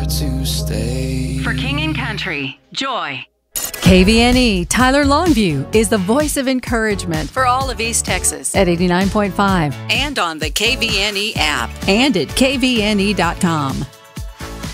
to stay. For King and Country, Joy. KVNE Tyler Longview is the voice of encouragement For all of East Texas. at 89.5 And on the KVNE app. and at kvne.com.